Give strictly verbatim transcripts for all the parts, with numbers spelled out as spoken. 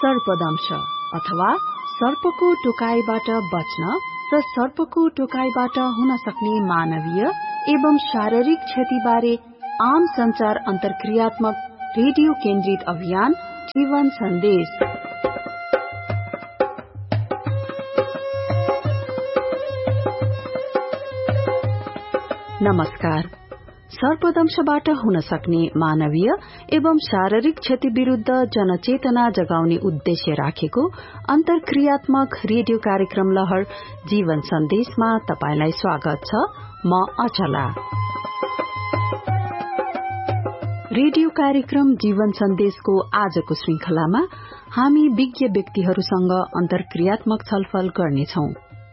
सर्पदंश अथवा सर्पको टोकाइबाट बच्न र सर्पको टोकाइबाट हुन सक्ने मानवीय एवं शारीरिक क्षतिबारे आम संचार अन्तर्क्रियात्मक रेडियो केन्द्रित अभियान जीवन सन्देश। नमस्कार। सर्पदंशबाट हुन सक्ने मानवीय एवं शारीरिक क्षति विरूद्ध जनचेतना जगाउने उद्देश्य राखेको अन्तर्क्रियात्मक रेडियो कार्यक्रम लहर जीवन सन्देशमा तपाईलाई स्वागत छ। म अचला। रेडियो कार्यक्रम जीवन सन्देशको आजको श्रृंखलामा हामी विज्ञ व्यक्तिहरूसँग अन्तर्क्रियात्मक छलफल गर्नेछौं।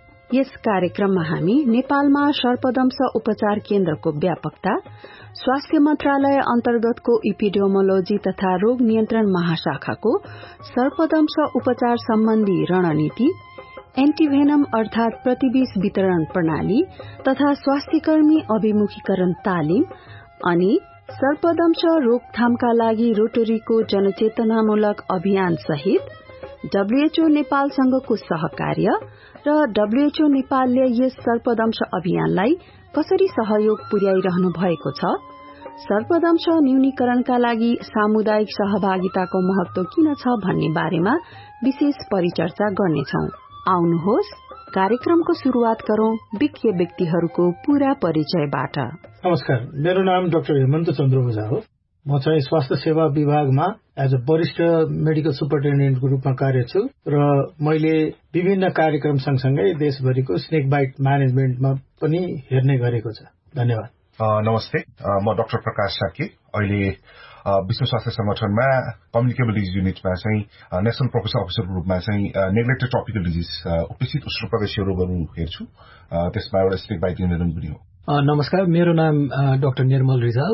यस कार्यक्रममा हामी नेपालमा सर्पदंश उपचार केन्द्रको व्यापकता, स्वास्थ्य मन्त्रालय अन्तर्गतको इपिडेमियोलोजी तथा रोग नियन्त्रण महाशाखाको सर्पदंश उपचार सम्बन्धी रणनीति, एन्टिभेनम अर्थात प्रतिविष वितरण प्रणाली तथा स्वास्थ्यकर्मी अभिमुखीकरण तालिम अनि सर्पदंश रोकथामका लागि रोटरीको जनचेतनामूलक अभियान सहित डब्ल्यूएचओ नेपालसँगको सहकार्य र डब्ल्यूएचओ नेपालले यस सर्पदंश अभियानलाई कसरी सहयोग पुर्याइरहनु भएको छ, सर्पदंश न्यूनीकरणका लागि सामुदायिक सहभागिताको महत्व किन छ भन्ने बारेमा विशेष परिचर्चा गर्नेछौं। आउनुहोस् कार्यक्रमको शुरूआत गरौं विज्ञ व्यक्तिहरूको पूरा परिचयबाट। नमस्कार, मेरो नाम डाक्टर हेमन्त चन्द्र ओझा हो। म चाहिँ स्वास्थ्य सेवा विभागमा एज अ वरिष्ठ मेडिकल सुपरिन्टेन्डेन्टको रूपमा कार्यरत छु र मैले विभिन्न कार्यक्रम सँगसँगै देशभरिको स्नेक बाइट म्यानेजमेन्टमा पनि हेर्ने गरेको छ। धन्यवाद। नमस्ते, म डाक्टर प्रकाश सार्की। अहिले विश्व स्वास्थ्य संगठनमा कम्युनिकेबल डिजिज युनिटमा चाहिँ नेशनल प्रोफेसर अफिसरको रूपमा चाहिँ नेग्लेक्टेड ट्रपिकल डिजिज उपस्थित उष्णप्रदेशीय रोगहरू हेर्छु। त्यसमा एउटा स्नेक बाइट इन्डेमिक पनि हो। नमस्कार, मेरो नाम डाक्टर निर्मल रिजाल।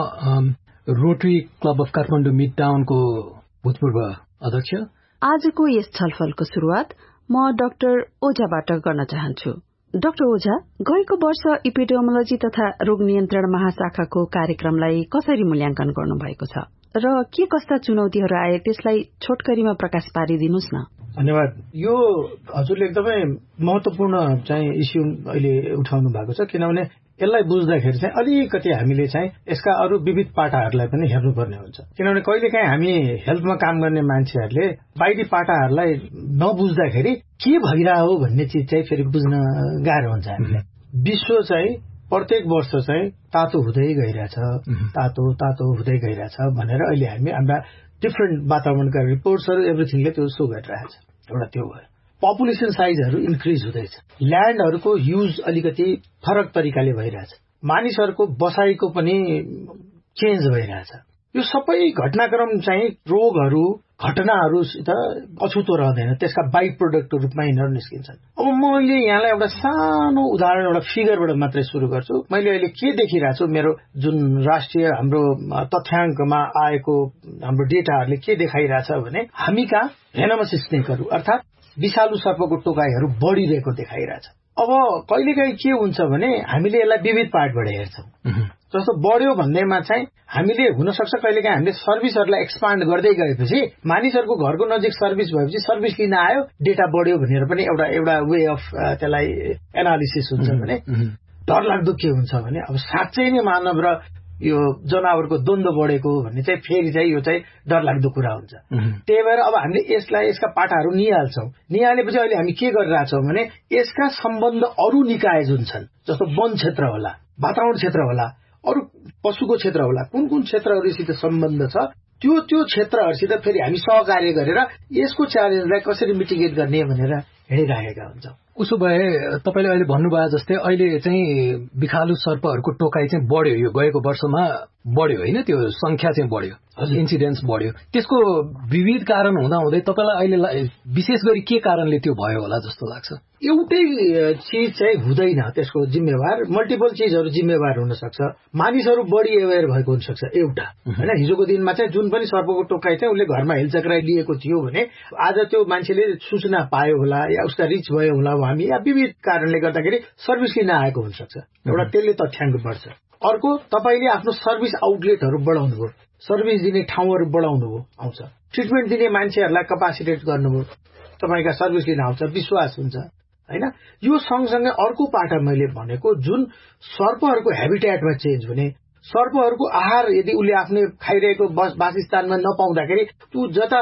म rotary club of Kathmandu mid टाउनको भूतपूर्व अध्यक्ष। आजको यस छलफलको शुरूआत म डाक्टर ओझाबाट गर्न चाहन्छु। डाक्टर ओझा, गएको वर्ष इपिडेमियोलोजी तथा रोग नियन्त्रण महाशाखाको कार्यक्रमलाई कसरी मूल्याङ्कन गर्नुभएको छ र के कस्ता चुनौतीहरू आए त्यसलाई छोटकरीमा प्रकाश पारिदिनुहोस् न। धन्यवाद। यो हजुरले एकदमै महत्वपूर्ण चाहिँ इस्यु अहिले उठाउनु भएको छ, किनभने यसलाई बुझ्दाखेरि चाहिँ अलिकति हामीले चाहिँ यसका अरू विविध पाटाहरूलाई पनि हेर्नुपर्ने हुन्छ। किनभने कहिलेकाहीँ हामी हेल्थमा काम गर्ने मान्छेहरूले बाहिरी पाटाहरूलाई नबुझ्दाखेरि के भइरहेको हो भन्ने चिज चाहिँ फेरि बुझ्न गाह्रो हुन्छ हामीलाई। विश्व चाहिँ प्रत्येक वर्ष चाहिँ तातो हुँदै गइरहेछ, तातो तातो हुँदै गइरहेछ भनेर अहिले हामी हाम्रा डिफ्रेन्ट वातावरणका रिपोर्ट्सहरू एभ्रिथिङले त्यो सो गरिरहेछ। एउटा त्यो भयो। पपुलेसन साइजहरू इन्क्रिज हुँदैछ, ल्यान्डहरूको युज अलिकति फरक तरिकाले भइरहेछ, मानिसहरूको बसाइको पनि चेन्ज भइरहेछ। यो सबै घटनाक्रम चाहिँ रोगहरू घटनाहरूसित अछुतो रहँदैन, त्यसका बाइ प्रोडक्टको रूपमा यिनीहरू निस्किन्छन्। अब मैले यहाँलाई एउटा सानो उदाहरण एउटा फिगरबाट मात्रै सुरु गर्छु। मैले अहिले के देखिरहेको छु, मेरो जुन राष्ट्रिय हाम्रो तथ्याङ्कमा आएको हाम्रो डेटाहरूले के देखाइरहेछ भने हामी कहाँ भेनमस स्नेकहरू अर्थात् विषालु सर्पको टोकाइहरू बढिरहेको देखाइरहेछ। अब कहिलेकाहीँ के हुन्छ भने हामीले यसलाई विविध पार्टबाट हेर्छौँ। जस्तो बढ्यो भन्दैमा चाहिँ हामीले हुनसक्छ कहिलेकाहीँ हामीले सर्भिसहरूलाई एक्सपान्ड गर्दै गएपछि मानिसहरूको घरको नजिक सर्भिस भएपछि सर्भिस लिन आयो, डेटा बढ्यो भनेर पनि एउटा एउटा वे अफ त्यसलाई एनालिसिस हुन्छ भने डरलाग्दो के हुन्छ भने अब साँच्चै नै मानव र यो जनावरको द्वन्द्व बढेको भन्ने चाहिँ फेरि चाहिँ यो चाहिँ डरलाग्दो कुरा हुन्छ। त्यही भएर अब हामीले यसलाई यसका पाटाहरू निहाल्छौँ। निहालेपछि अहिले हामी के गरिरहेछौँ भने यसका सम्बन्ध अरू निकाय जुन छन्, जस्तो वन क्षेत्र होला, वातावरण क्षेत्र होला, अरू पशुको क्षेत्र होला, कुन कुन क्षेत्रहरूसित सम्बन्ध छ त्यो त्यो क्षेत्रहरूसित फेरि हामी सहकार्य गरेर यसको च्यालेन्जलाई कसरी मिटिगेट गर्ने भनेर हिँडिरहेका हुन्छौँ। उसो भए तपाईँले अहिले भन्नुभयो जस्तै अहिले चाहिँ विषालु सर्पहरूको टोकाइ चाहिँ बढ्यो, यो गएको वर्षमा बढ्यो होइन, त्यो संख्या चाहिँ बढ्यो, इन्सिडेन्स बढ्यो। त्यसको विविध कारण हुँदा हुँदै तपाईँलाई अहिले विशेष गरी के कारणले त्यो भयो होला जस्तो लाग्छ? एउटै चिज चाहिँ हुँदैन, त्यसको जिम्मेवार मल्टिपल चिजहरू जिम्मेवार हुन सक्छ। मानिसहरू बढी एवेयर भएको हुन सक्छ एउटा हैन। हिजोको दिनमा चाहिँ जुन पनि सर्पको टोकाइ चाहिँ उसले घरमा हेलचक्राइ लिएको थियो भने आज त्यो मान्छेले सूचना पायो होला या उसका रिच भयो होला हामी या विविध कारणले गर्दाखेरि सर्भिस लिन आएको हुन सक्छ। एउटा त्यसले तथ्याङ्क बढ्छ। अर्को, तपाईले आफ्नो सर्भिस आउटलेटहरू बढाउनुभयो, सर्भिस दिने ठाउँहरू बढाउनु हो आउँछ, ट्रिटमेन्ट दिने मान्छेहरूलाई कपासिटेट गर्नुभयो, तपाईँका सर्भिस लिन आउँछ, विश्वास हुन्छ हैन। यो सँगसँगै अर्को पाटा मैले भनेको जुन सर्पहरूको हेबिटेटमा चेन्ज हुने, सर्पहरूको आहार यदि उसले आफ्नो खाइरहेको वासस्थानमा नपाउँदाखेरि ऊ जता